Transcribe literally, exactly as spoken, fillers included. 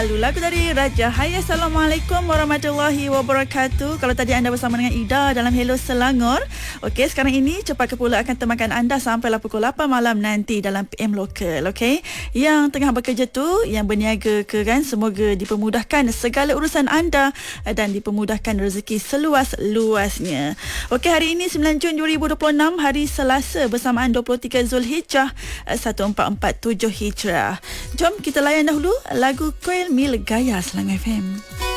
Lagu dari Raja. Hai, Assalamualaikum warahmatullahi wabarakatuh. Kalau tadi anda bersama dengan Ida dalam Hello Selangor. Okey, sekarang ini Cepat ke Pulau akan temankan anda sampailah pukul lapan malam nanti dalam P M Lokal. Okey, yang tengah bekerja tu, yang berniaga ke kan, semoga dipermudahkan segala urusan anda dan dipermudahkan rezeki seluas-luasnya. Okey, hari ini sembilan Jun dua ribu dua puluh enam, hari Selasa, bersamaan dua puluh tiga Zulhijjah seribu empat ratus empat puluh tujuh Hijrah. Jom kita layan dahulu lagu Koel Mil Gaya Selangor F M.